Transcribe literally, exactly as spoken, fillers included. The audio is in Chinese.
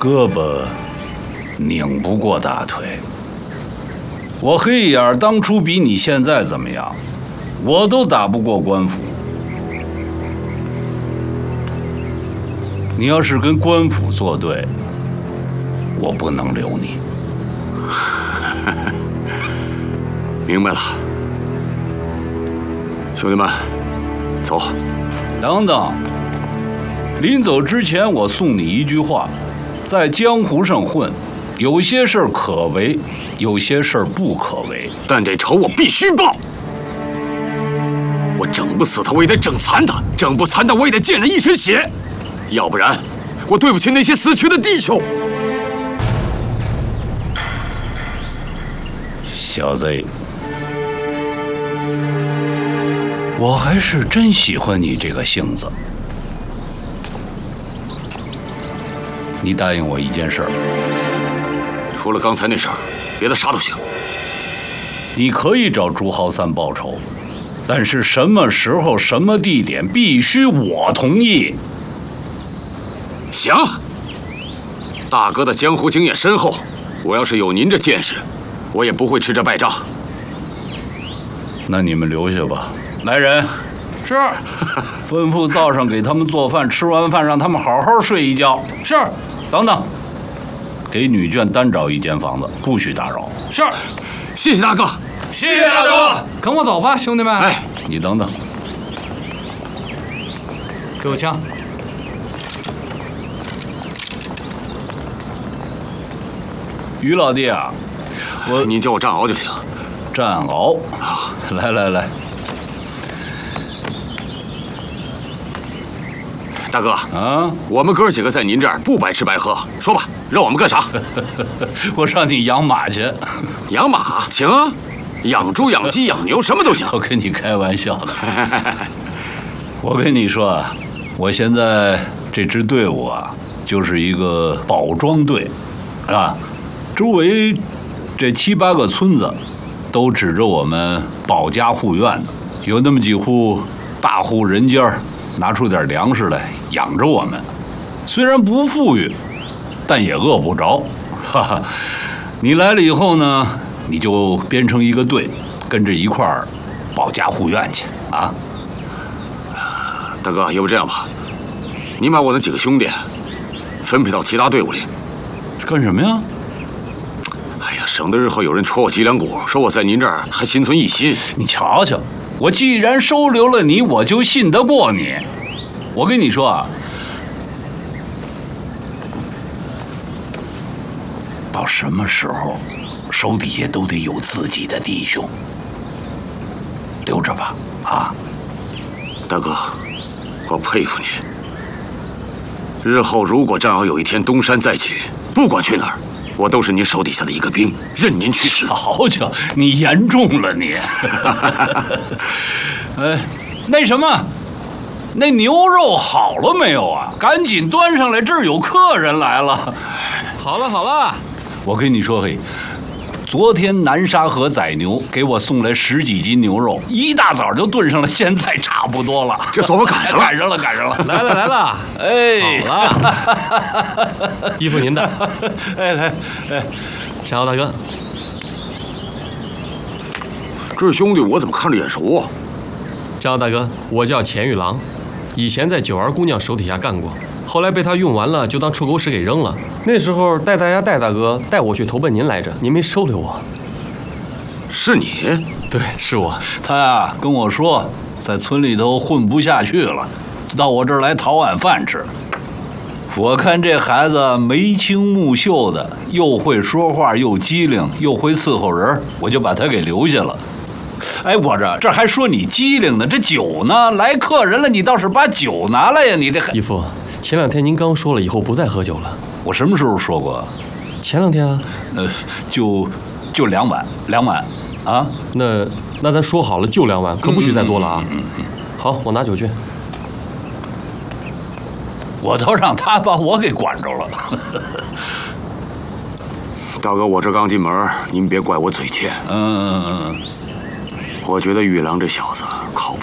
胳膊拧不过大腿。我黑眼当初比你现在怎么样？我都打不过官府。你要是跟官府作对，我不能留你。 明白了，兄弟们，走。 等等，临走之前，我送你一句话：在江湖上混，有些事儿可为，有些事儿不可为。 但这仇我必须报。我整不死他，我也得整残他；整不残他，我也得溅他一身血。要不然，我对不起那些死去的弟兄。 小子，我还是真喜欢你这个性子。你答应我一件事儿， 除了刚才那事儿，别的啥都行。 你可以找朱浩三报仇，但是什么时候、什么地点，必须我同意。 行，大哥的江湖经验深厚，我要是有您这见识，我也不会吃这败仗。 那你们留下吧。来人， 是。 吩咐灶上给他们做饭，吃完饭让他们好好睡一觉。 是。 等等，给女眷单找一间房子，不许打扰。 是。 谢谢大哥， 谢谢大哥。跟我走吧，兄弟们。 哎， 你等等， 给我枪。 于老弟啊，我您叫我战鳌就行。 战鳌，来来来， 大哥啊， 我们哥几个在您这儿不白吃白喝，说吧，让我们干啥？ 我让你养马去。 养马行啊，养猪、养鸡、养牛什么都行。 我跟你开玩笑的。我跟你说啊，我现在这支队伍啊，就是一个保庄队，啊。周围这七八个村子都指着我们保家护院的，有那么几户大户人家拿出点粮食来养着我们，虽然不富裕，但也饿不着。哈哈，你来了以后呢，你就编成一个队，跟着一块儿保家护院去啊！ 大哥，要不这样吧，您把我那几个兄弟分配到其他队伍里， 干什么呀？ 省得日后有人戳我脊梁骨，说我在您这儿还心存异心。 你瞧瞧，我既然收留了你，我就信得过你。我跟你说啊，到什么时候，手底下都得有自己的弟兄。留着吧，啊！ 大哥，我佩服你。日后如果战鳌有一天东山再起，不管去哪儿，我都是您手底下的一个兵，任您去使。 瞧瞧，你严重了你。哎，那什么，那牛肉好了没有啊？赶紧端上来，这儿有客人来了。 好了好了， 我跟你说，嘿，昨天南沙河宰牛给我送来十几斤牛肉，一大早就炖上了，现在差不多了。 这算我赶上了， 赶上了，赶上了。 来了来了， 哎， 好了，依附您的。 哎来，哎， 战鳌大哥， 这兄弟我怎么看着眼熟啊？ 战鳌大哥，我叫钱玉郎，以前在九儿姑娘手底下干过，后来被她用完了，就当臭狗屎给扔了。那时候戴大家戴大哥带我去投奔您来着，您没收留我。 是你？ 对，是我。 他呀跟我说，在村里头混不下去了，到我这儿来讨碗饭吃。我看这孩子眉清目秀的，又会说话，又机灵，又会伺候人，我就把他给留下了。哎，我这这还说你机灵呢，这酒呢？来客人了，你倒是把酒拿来呀！你这义父，前两天您刚说了以后不再喝酒了。 我什么时候说过？ 前两天啊。 呃，就就两碗，两碗，啊？ 那那咱说好了，就两碗，可不许再多了啊！ 嗯嗯嗯嗯、 好，我拿酒去。 我都让他把我给管着了。 大哥，我这刚进门，您别怪我嘴欠。 嗯嗯嗯嗯。 我觉得玉郎这小子靠谱。